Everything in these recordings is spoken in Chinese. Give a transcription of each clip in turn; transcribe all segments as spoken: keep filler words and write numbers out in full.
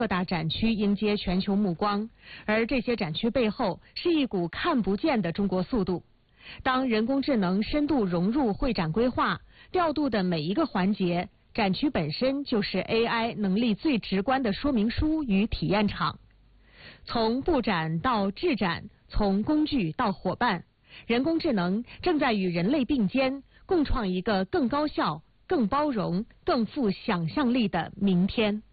各大展区迎接全球目光，而这些展区背后是一股看不见的中国速度。当人工智能深度融入会展规划，调度的每一个环节，展区本身就是 A I 能力最直观的说明书与体验场。从布展到制展，从工具到伙伴，人工智能正在与人类并肩，共创一个更高效、更包容、更富想象力的明天。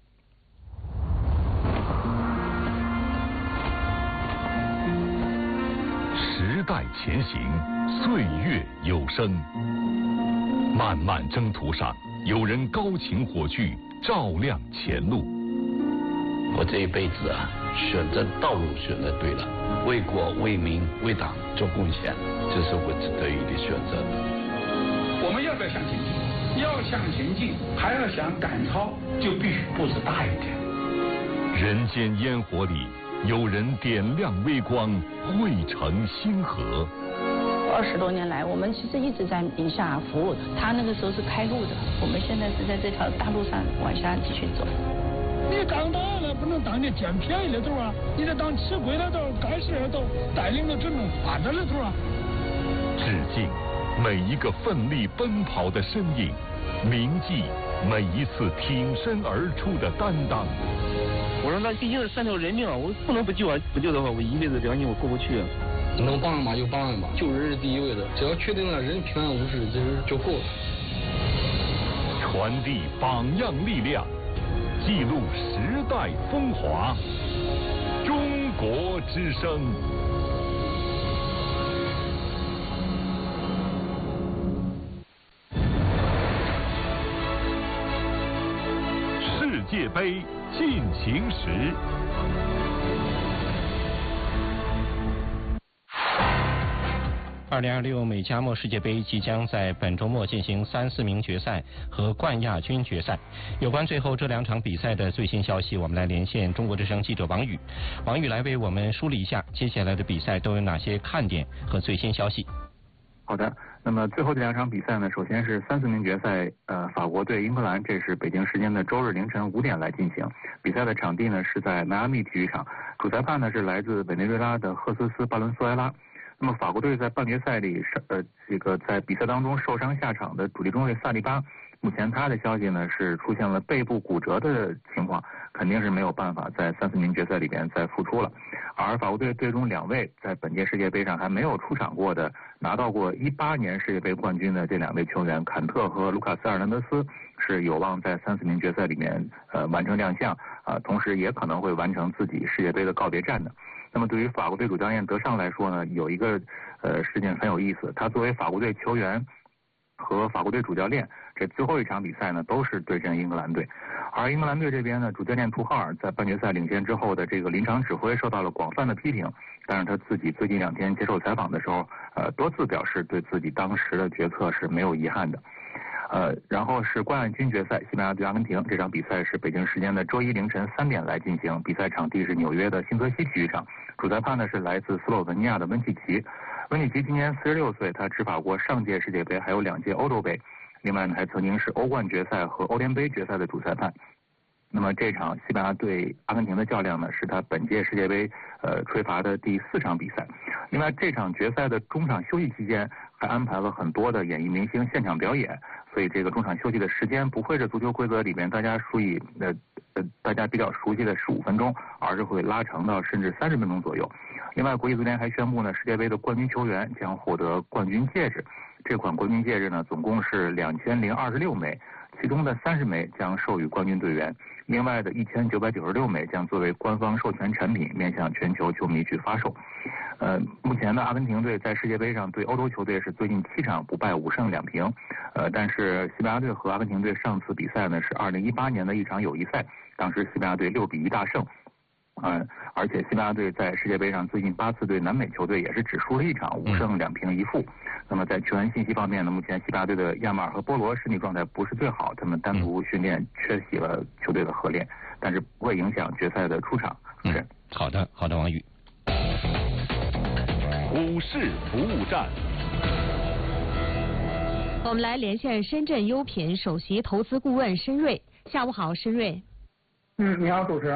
时代前行，岁月有声。漫漫征途上，有人高擎火炬，照亮前路。 我这一辈子啊，选择道路选择对了，为国为民为党做贡献，这是我值得于的选择。 我们要不要向前进？要向前进，还要想赶超，就必须步子大一点。 人间烟火里，有人点亮微光，汇成星河。 二十多年来，我们其实一直在宁夏服务的。他那个时候是开路的，我们现在是在这条大路上往下继续走。 你当大了不能当你捡便宜的头啊，你得当吃亏的头、干事的头，带领着这种发展的头啊。 致敬每一个奋力奔跑的身影，铭记每一次挺身而出的担当。 我说那毕竟是三条人命啊，我不能不救啊！不救的话，我一辈子良心我过不去啊。 能帮吧就帮吧，救人是第一位的，只要确定了人平安无事，这就够了。 传递榜样力量，记录时代风华。中国之声。世界杯进行时。 二零二六美加墨世界杯即将在本周末进行三四名决赛和冠亚军决赛。有关最后这两场比赛的最新消息，我们来连线中国之声记者王宇。王宇来为我们梳理一下接下来的比赛都有哪些看点和最新消息。 好的，那么最后这两场比赛呢，首先是三四名决赛，呃，法国对英格兰，这是北京时间的周日凌晨五点来进行。比赛的场地呢是在迈阿密体育场，主裁判呢是来自委内瑞拉的赫斯斯·巴伦苏埃拉。那么法国队在半决赛里，呃，这个在比赛当中受伤下场的主力中卫萨利巴，目前他的消息呢是出现了背部骨折的情况，肯定是没有办法在三四名决赛里边再复出了。而法国队队中两位在本届世界杯上还没有出场过的，拿到过一八年世界杯冠军的这两位球员坎特和卢卡斯·尔南德斯，是有望在三四名决赛里面呃完成亮相啊、呃，同时也可能会完成自己世界杯的告别战的。那么对于法国队主教练德尚来说呢，有一个呃事件很有意思，他作为法国队球员和法国队主教练，这最后一场比赛呢都是对阵英格兰队。而英格兰队这边呢，主教练图赫尔在半决赛领先之后的这个临场指挥受到了广泛的批评，但是他自己最近两天接受采访的时候，呃多次表示对自己当时的决策是没有遗憾的。呃，然后是冠亚军决赛，西班牙对阿根廷，这场比赛是北京时间的周一凌晨三点来进行，比赛场地是纽约的新泽西体育场，主裁判呢是来自斯洛文尼亚的温契奇。温契奇今年四十六岁，他执法过上届世界杯，还有两届欧洲杯，另外呢还曾经是欧冠决赛和欧联杯决赛的主裁判。那么这场西班牙对阿根廷的较量呢，是他本届世界杯呃吹罚的第四场比赛。另外这场决赛的中场休息期间还安排了很多的演艺明星现场表演，所以这个中场休息的时间不会是足球规则里面大家属于呃呃大家比较熟悉的十五分钟，而是会拉长到甚至三十分钟左右。另外国际足联还宣布呢，世界杯的冠军球员将获得冠军戒指，这款冠军戒指呢总共是两千零二十六枚，其中的三十枚将授予冠军队员，另外的一千九百九十六枚将作为官方授权产品面向全球球迷去发售。呃，目前呢，阿根廷队在世界杯上对欧洲球队是最近七场不败五胜两平，呃，但是西班牙队和阿根廷队上次比赛呢是二零一八年的一场友谊赛，当时西班牙队六比一大胜。嗯、呃，而且西班牙队在世界杯上最近八次对南美球队也是只输了一场，五胜两平一负。那么在球员信息方面呢，目前西班牙队的亚马尔和波罗身体状态不是最好，他们单独训练缺席了球队的合练，但是不会影响决赛的出场。是、嗯、 好的，好的，王宇。 股市服务站， 我们来连线深圳优品首席投资顾问申瑞。下午好，申瑞。 嗯，你好，主持人。